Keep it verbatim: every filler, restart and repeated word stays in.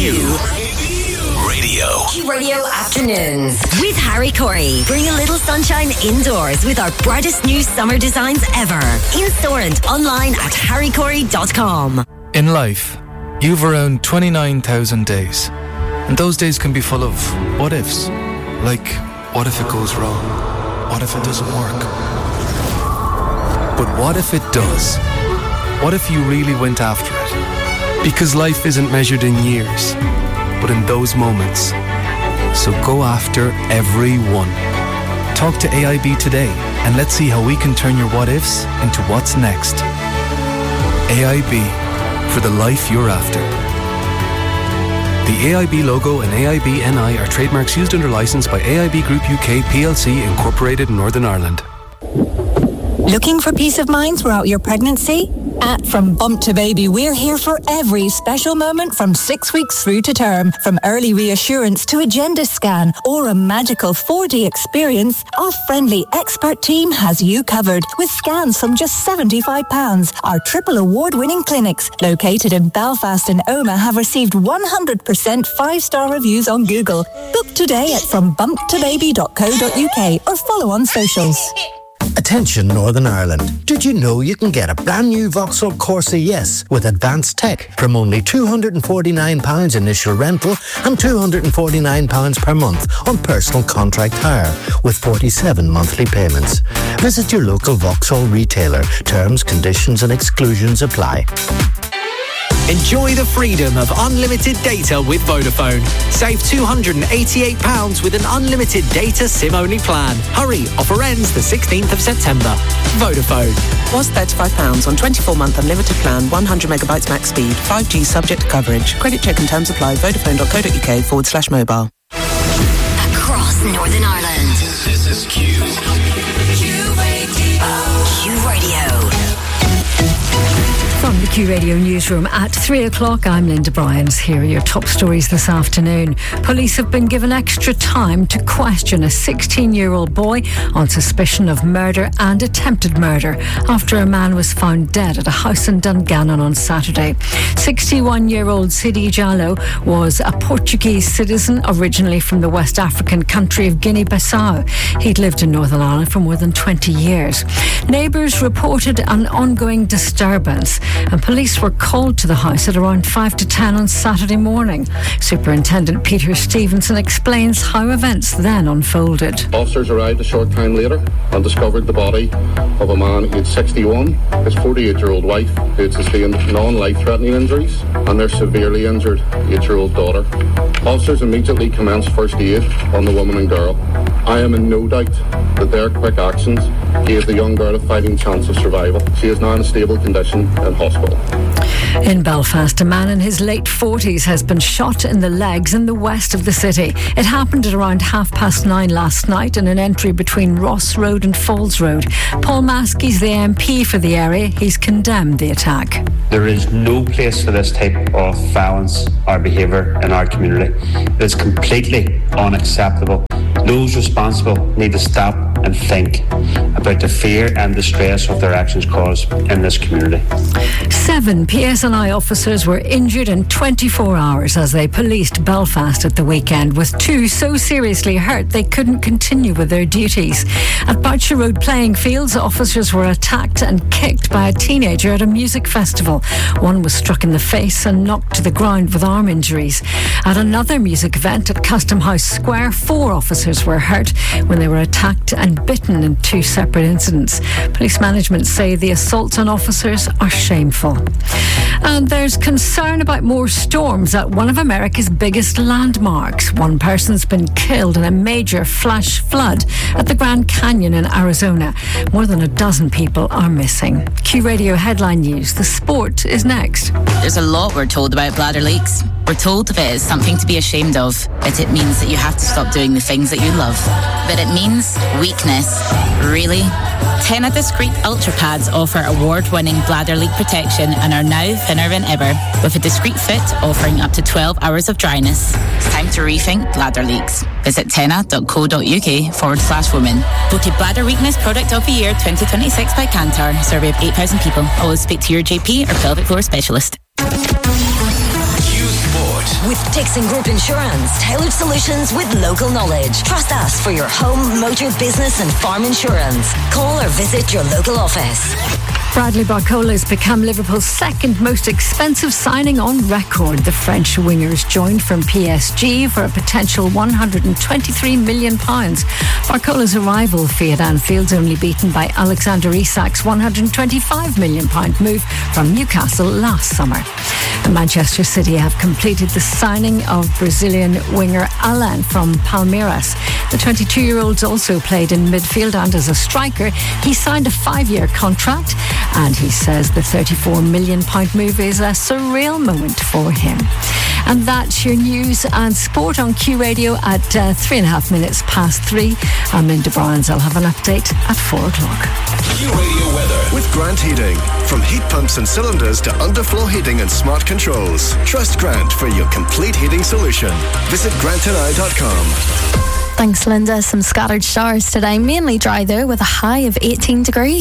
Radio. Q Radio Afternoons with Harry Corey. Bring a little sunshine indoors with our brightest new summer designs ever. In store and online at harry corey dot com. In life, you've around twenty-nine thousand days. And those days can be full of what ifs. Like, what if it goes wrong? What if it doesn't work? But what if it does? What if you really went after it? Because life isn't measured in years, but in those moments. So go after every one. Talk to A I B today and let's see how we can turn your what ifs into what's next. A I B, for the life you're after. The A I B logo and A I B N I are trademarks used under license by A I B Group U K P L C Incorporated in Northern Ireland. Looking for peace of mind throughout your pregnancy? At From Bump to Baby, we're here for every special moment from six weeks through to term. From early reassurance to a gender scan or a magical four D experience, our friendly expert team has you covered with scans from just seventy-five pounds. Our triple award-winning clinics, located in Belfast and Omagh, have received one hundred percent five-star reviews on Google. Book today at from bump to baby dot co dot uk or follow on socials. Attention Northern Ireland. Did you know you can get a brand new Vauxhall Corsa Yes with advanced tech from only two hundred forty-nine pounds initial rental and two hundred forty-nine pounds per month on personal contract hire with forty-seven monthly payments. Visit your local Vauxhall retailer. Terms, conditions and exclusions apply. Enjoy the freedom of unlimited data with Vodafone. Save two hundred eighty-eight pounds with an unlimited data SIM-only plan. Hurry, offer ends the sixteenth of September. Vodafone. Was thirty-five pounds on twenty-four month unlimited plan, one hundred megabytes max speed, five G subject to coverage. Credit check and terms apply. Vodafone dot co dot uk forward slash mobile. Across Northern Ireland. This is Q. Q Radio. Q Radio. From the Q Radio newsroom at three o'clock, I'm Linda Bryans. Here are your top stories this afternoon. Police have been given extra time to question a sixteen-year-old boy on suspicion of murder and attempted murder after a man was found dead at a house in Dungannon on Saturday. sixty-one-year-old Sidi Jallo was a Portuguese citizen originally from the West African country of Guinea-Bissau. He'd lived in Northern Ireland for more than twenty years. Neighbours reported an ongoing disturbance, and police were called to the house at around five to ten on Saturday morning. Superintendent Peter Stevenson explains how events then unfolded. Officers arrived a short time later and discovered the body of a man aged sixty-one, his forty-eight-year-old wife who had sustained non-life-threatening injuries, and their severely injured eight-year-old daughter. Officers immediately commenced first aid on the woman and girl. I am in no doubt that their quick actions gave the young girl a fighting chance of survival. She is now in a stable condition in hospital. In Belfast, a man in his late forties has been shot in the legs in the west of the city. It happened at around half past nine last night in an entry between Ross Road and Falls Road. Paul Maskey's the M P for the area. He's condemned the attack. There is no place for this type of violence or behaviour in our community. It is completely unacceptable. Those responsible need to stop and think about the fear and distress of their actions cause in this community. Seven P S N I officers were injured in twenty-four hours as they policed Belfast at the weekend, with two so seriously hurt they couldn't continue with their duties. At Boucher Road playing fields, officers were attacked and kicked by a teenager at a music festival. One was struck in the face and knocked to the ground with arm injuries. At another music event at Custom House Square, four officers were hurt when they were attacked and bitten in two separate incidents. Police management say the assaults on officers are shameful. And there's concern about more storms at one of America's biggest landmarks. One person's been killed in a major flash flood at the Grand Canyon in Arizona. More than a dozen people are missing. Q Radio Headline News. The sport is next. There's a lot we're told about bladder leaks. We're told if it is something to be ashamed of, but it means that you have to stop doing the things that you love. But it means weakness. Really? Tena Discreet Ultra Pads offer award-winning bladder leak protection and are now thinner than ever, with a discreet fit offering up to twelve hours of dryness. It's time to rethink bladder leaks. Visit tena dot co dot uk forward slash women. Voted Bladder Weakness Product of the Year twenty twenty-six by Kantar. Survey of eight thousand people. Always speak to your G P or pelvic floor specialist. Q Sport. With Dixon Group Insurance, tailored solutions with local knowledge. Trust us for your home, motor, business and farm insurance. Call or visit your local office. Bradley Barcola has become Liverpool's second most expensive signing on record. The French wingers joined from P S G for a potential one hundred twenty-three million pounds. Barcola's arrival fee at Anfield's only beaten by Alexander Isak's one hundred twenty-five million pounds move from Newcastle last summer. And Manchester City have completed the signing of Brazilian winger Alan from Palmeiras. The twenty-two-year-old's also played in midfield and as a striker. He signed a five-year contract, and he says the thirty-four million pounds move is a surreal moment for him. And that's your news and sport on Q Radio at uh, three and a half minutes past three. I'm Linda Bryans. I'll have an update at four o'clock. Q Radio weather with Grant Heating. From heat pumps and cylinders to underfloor heating and smart controls. Trust Grant for your complete heating solution. Visit grant and I dot com. Thanks, Linda. Some scattered showers today, mainly dry though, with a high of eighteen degrees.